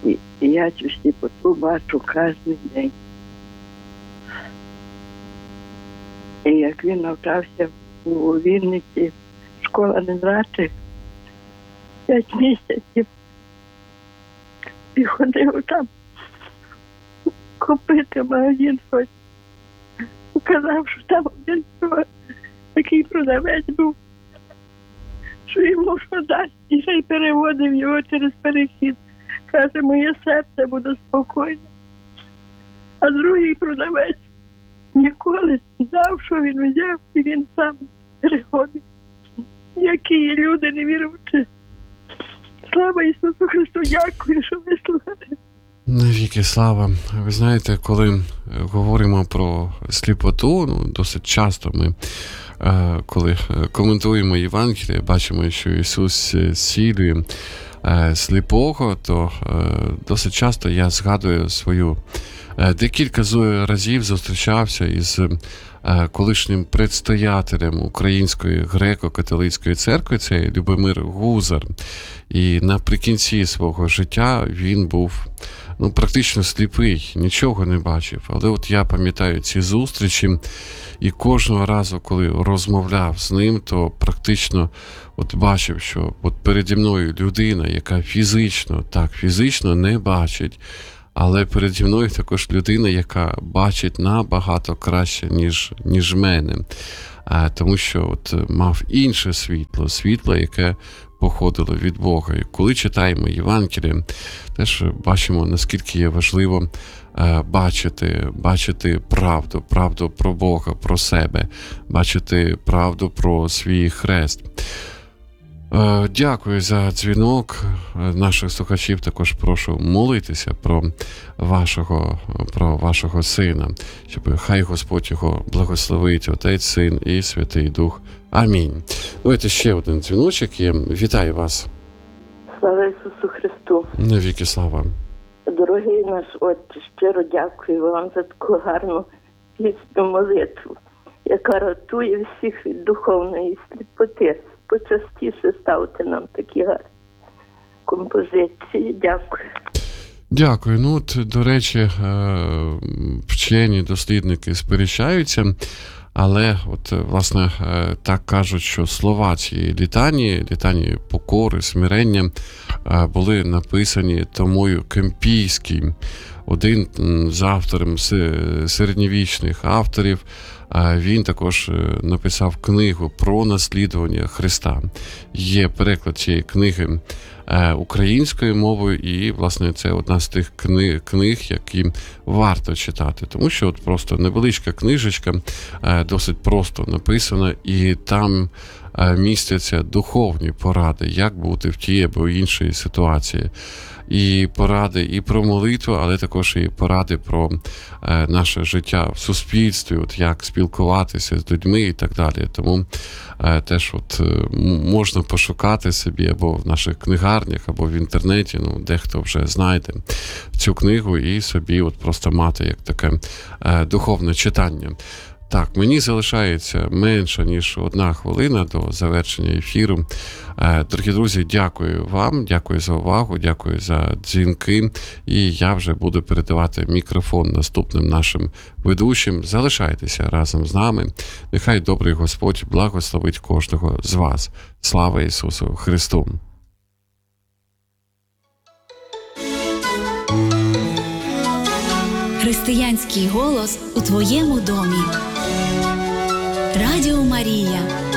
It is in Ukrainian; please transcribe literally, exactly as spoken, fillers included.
І, і я цю сліпоту бачу кожен день. І як він навчався у Вінниці, школа незрячих, п'ять місяців, і ходив там купити магазин щось. Казав, що там один такий продавець був, що йому що дасть, і ще й переводив його через перехід. Каже, моє серце буде спокійне. А другий продавець ніколи не дав, що він взяв, і він сам переходив. Які є люди невіруючі. Слава Ісусу Христу, дякую, що ви слухаєте. Навіки слава. Ви знаєте, коли говоримо про сліпоту, ну, досить часто ми, коли коментуємо Євангеліє, бачимо, що Ісус зцілює сліпого, то досить часто я згадую свою, декілька разів зустрічався із колишнім предстоятелем Української греко-католицької церкви, це Любомир Гузар. І наприкінці свого життя він був ну, практично сліпий, нічого не бачив. Але от я пам'ятаю ці зустрічі, і кожного разу, коли розмовляв з ним, то практично от бачив, що от переді мною людина, яка фізично, так, фізично не бачить, але переді мною також людина, яка бачить набагато краще, ніж, ніж мене. А, тому що от мав інше світло, світло, яке походило від Бога. І коли читаємо Євангеліє, теж бачимо, наскільки є важливо е, бачити, бачити правду, правду про Бога, про себе, бачити правду про свій хрест. Е, дякую за дзвінок. Наших слухачів також прошу молитися про вашого, про вашого сина, щоб хай Господь його благословить, Отець, Син і Святий Дух. Амінь. Давайте ще один дзвіночок є. Вітаю вас. Слава Ісусу Христу. Навіки слава. Дорогий наш Отче, щиро дякую вам за таку гарну пісню молитву, яка рятує всіх від духовної сліпоти. Почастіше ставте нам такі гарні композиції. Дякую. Дякую. Ну, от, до речі, вчені дослідники сперечаються, але, от, власне, так кажуть, що слова цієї літанії, літанії покори, смирення, були написані Томою Кемпійським, один з авторів, середньовічних авторів. Він також написав книгу про наслідування Христа. Є переклад цієї книги українською мовою, і, власне, це одна з тих книг, книг, які варто читати. Тому що от просто невеличка книжечка, досить просто написана, і там містяться духовні поради, як бути в тій або іншій ситуації. І поради і про молитву, але також і поради про е, наше життя в суспільстві, от як спілкуватися з людьми і так далі. Тому е, теж от е, можна пошукати собі або в наших книгарнях, або в інтернеті, ну, дехто вже знайде цю книгу і собі от просто мати як таке е, духовне читання. Так, мені залишається менше, ніж одна хвилина до завершення ефіру. Дорогі друзі, дякую вам, дякую за увагу, дякую за дзвінки. І я вже буду передавати мікрофон наступним нашим ведучим. Залишайтеся разом з нами. Нехай добрий Господь благословить кожного з вас. Слава Ісусу Христу! Християнський голос у твоєму домі. Радіо Марія.